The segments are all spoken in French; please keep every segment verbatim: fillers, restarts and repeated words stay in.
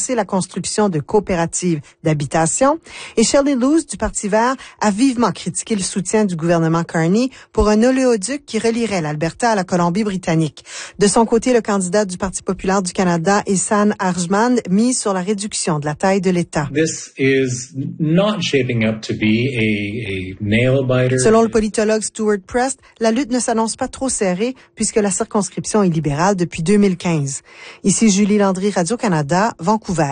financer la construction de coopératives d'habitation. Et Shelley Loos du Parti vert a vivement critiqué le soutien du gouvernement Carney pour un oléoduc qui relierait l'Alberta à la Colombie-Britannique. De son côté, le candidat du Parti populaire du Canada, Ehsan Arjman, mise sur la réduction de la taille de l'État. This is not shaping up to be a, a nail biter. Selon le politologue Stuart Prest, la lutte ne s'annonce pas trop serrée puisque la circonscription est libérale depuis deux mille quinze. Ici Julie Landry, Radio-Canada, Vancouver.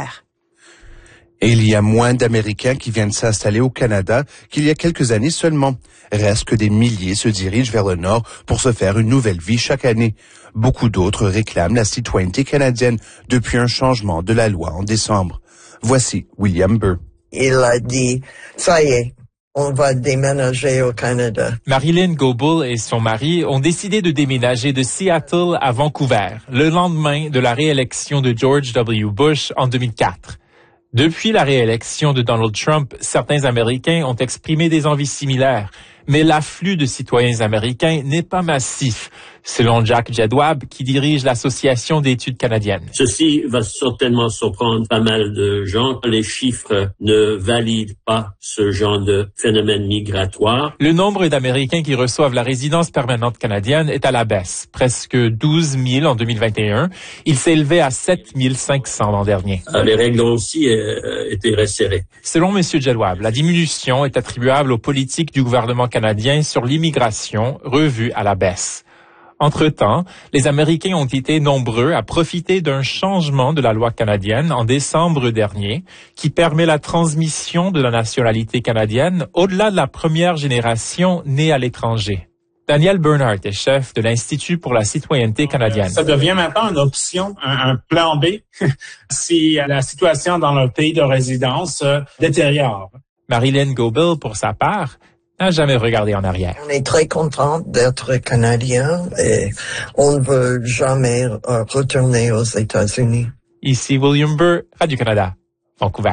Et il y a moins d'Américains qui viennent s'installer au Canada qu'il y a quelques années seulement. Reste que des milliers se dirigent vers le nord pour se faire une nouvelle vie chaque année. Beaucoup d'autres réclament la citoyenneté canadienne depuis un changement de la loi en décembre. Voici William Burr. Il a dit, ça y est, on va déménager au Canada. Marilyn Goebel et son mari ont décidé de déménager de Seattle à Vancouver, le lendemain de la réélection de George W. Bush en deux mille quatre. Depuis la réélection de Donald Trump, certains Américains ont exprimé des envies similaires, mais l'afflux de citoyens américains n'est pas massif, selon Jack Jedwab, qui dirige l'Association d'études canadiennes. Ceci va certainement surprendre pas mal de gens. Les chiffres ne valident pas ce genre de phénomène migratoire. Le nombre d'Américains qui reçoivent la résidence permanente canadienne est à la baisse, presque douze mille en deux mille vingt et un. Il s'élevait à sept mille cinq cents l'an dernier. Les règles ont aussi euh, été resserrées. Selon M. Jedwab, la diminution est attribuable aux politiques du gouvernement canadien sur l'immigration, revues à la baisse. Entre-temps, les Américains ont été nombreux à profiter d'un changement de la loi canadienne en décembre dernier qui permet la transmission de la nationalité canadienne au-delà de la première génération née à l'étranger. Daniel Bernhardt est chef de l'Institut pour la citoyenneté canadienne. Ça devient maintenant une option, un, un plan B, si la situation dans leur pays de résidence euh, détériore. Marilyn Goebel, pour sa part, n'a jamais regardé en arrière. On est très content d'être Canadien et on ne veut jamais euh, retourner aux États-Unis. Ici William Burr, Radio-Canada, Vancouver.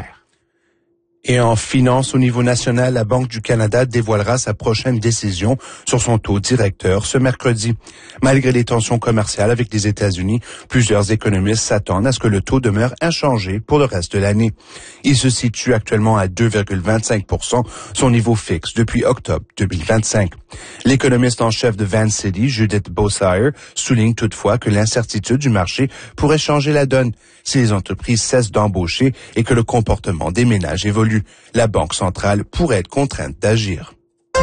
Et en finance au niveau national, la Banque du Canada dévoilera sa prochaine décision sur son taux directeur ce mercredi. Malgré les tensions commerciales avec les États-Unis, plusieurs économistes s'attendent à ce que le taux demeure inchangé pour le reste de l'année. Il se situe actuellement à deux virgule vingt-cinq pour cent, son niveau fixe depuis octobre deux mille vingt-cinq. L'économiste en chef de Vancity, Judith Beausire, souligne toutefois que l'incertitude du marché pourrait changer la donne si les entreprises cessent d'embaucher et que le comportement des ménages évolue. La Banque centrale pourrait être contrainte d'agir.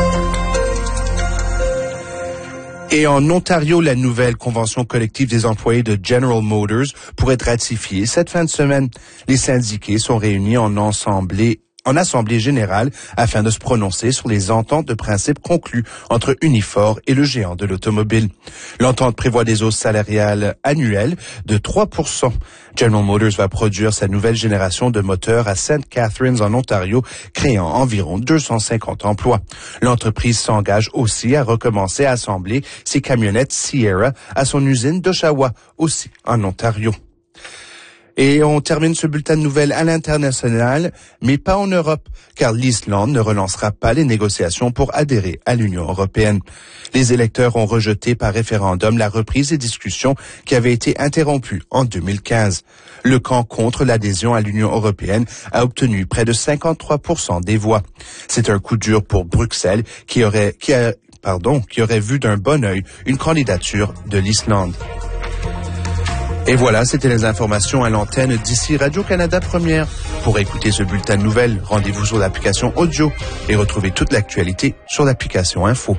Et en Ontario, la nouvelle convention collective des employés de General Motors pourrait être ratifiée cette fin de semaine. Les syndiqués sont réunis en assemblée en assemblée générale afin de se prononcer sur les ententes de principe conclues entre Unifor et le géant de l'automobile. L'entente prévoit des hausses salariales annuelles de trois pour cent. General Motors va produire sa nouvelle génération de moteurs à Saint Catharines en Ontario, créant environ deux cent cinquante emplois. L'entreprise s'engage aussi à recommencer à assembler ses camionnettes Sierra à son usine d'Oshawa, aussi en Ontario. Et on termine ce bulletin de nouvelles à l'international, mais pas en Europe, car l'Islande ne relancera pas les négociations pour adhérer à l'Union européenne. Les électeurs ont rejeté par référendum la reprise des discussions qui avaient été interrompues en deux mille quinze. Le camp contre l'adhésion à l'Union européenne a obtenu près de cinquante-trois pour cent des voix. C'est un coup dur pour Bruxelles qui aurait, qui a, pardon, qui aurait vu d'un bon œil une candidature de l'Islande. Et voilà, c'était les informations à l'antenne d'ici Radio-Canada Première. Pour écouter ce bulletin de nouvelles, rendez-vous sur l'application audio et retrouvez toute l'actualité sur l'application Info.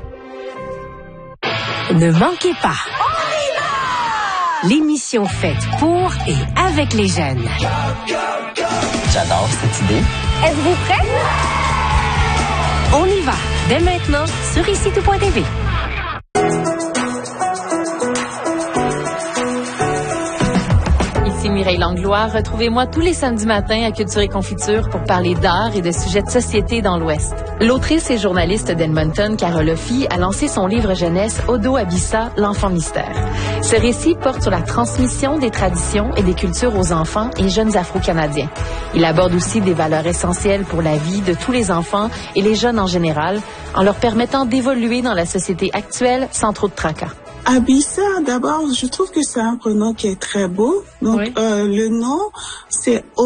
Ne manquez pas l'émission faite pour et avec les jeunes. J'adore cette idée. Êtes-vous prêts? On y va, dès maintenant, sur ici tout point t v. Ici Mireille Langlois. Retrouvez-moi tous les samedis matins à Culture et Confiture pour parler d'art et de sujets de société dans l'Ouest. L'autrice et journaliste d'Edmonton, Carole Offy, a lancé son livre jeunesse Odo Abissa, l'enfant mystère. Ce récit porte sur la transmission des traditions et des cultures aux enfants et jeunes Afro-Canadiens. Il aborde aussi des valeurs essentielles pour la vie de tous les enfants et les jeunes en général, en leur permettant d'évoluer dans la société actuelle sans trop de tracas. Abissa, d'abord, je trouve que c'est un prénom qui est très beau. Donc, oui. euh, le nom, c'est